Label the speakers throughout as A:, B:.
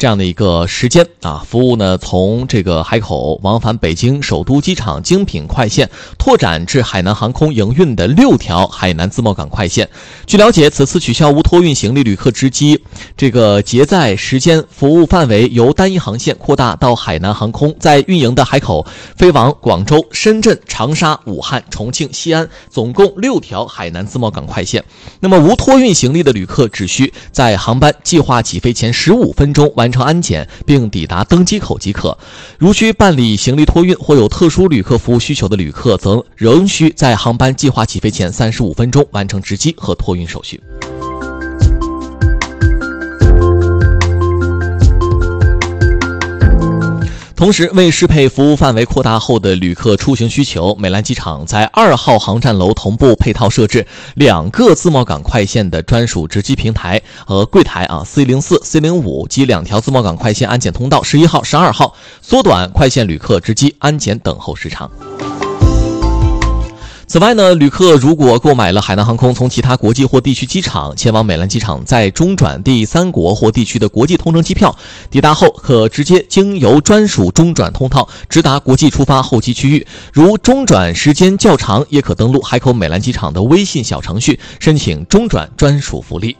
A: 这样的一个时间啊，服务呢从这个海口往返北京首都机场精品快线拓展至海南航空营运的6条海南自贸港快线。据了解，此次取消无托运行李旅客值机这个结载时间服务范围由单一航线扩大到海南航空在运营的海口飞往广州、深圳、长沙、武汉、重庆、西安总共6条海南自贸港快线。那么无托运行李的旅客只需在航班计划起飞前15分钟完成安检并抵达登机口即可。如需办理行李托运或有特殊旅客服务需求的旅客，则仍需在航班计划起飞前35分钟完成值机和托运手续。同时，为适配服务范围扩大后的旅客出行需求，美兰机场在2号航站楼同步配套设置2个自贸港快线的专属值机平台和柜台C04、C05及2条自贸港快线安检通道11号、12号，缩短快线旅客值机安检等候时长。此外呢，旅客如果购买了海南航空从其他国际或地区机场前往美兰机场再中转第3国或地区的国际通乘机票，抵达后可直接经由专属中转通道直达国际出发候机区域。如中转时间较长，也可登录海口美兰机场的微信小程序申请中转专属福利。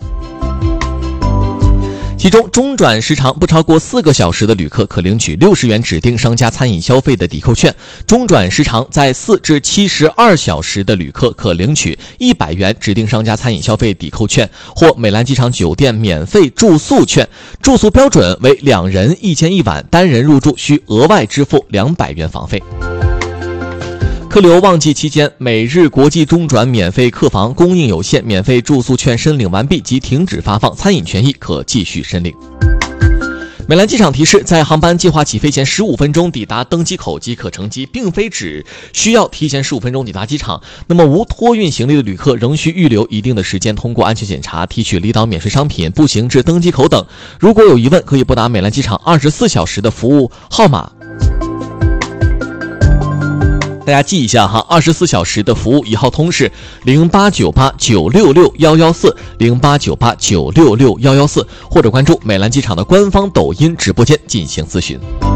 A: 其中中转时长不超过4个小时的旅客可领取60元指定商家餐饮消费的抵扣券，中转时长在4至72小时的旅客可领取100元指定商家餐饮消费抵扣券或美兰机场酒店免费住宿券，住宿标准为2人1间1晚，单人入住需额外支付200元房费。客流旺季期间，每日国际中转免费客房供应有限，免费住宿券申领完毕即停止发放，餐饮权益可继续申领。美兰机场提示，在航班计划起飞前15分钟抵达登机口即可乘机，并非只需要提前15分钟抵达机场。那么无托运行李的旅客仍需预留一定的时间，通过安全检查、提取离岛免税商品、步行至登机口等。如果有疑问，可以拨打美兰机场24小时的服务号码。大家记一下哈，24小时的服务1号通是0898966114 0898966114，或者关注美兰机场的官方抖音直播间进行咨询。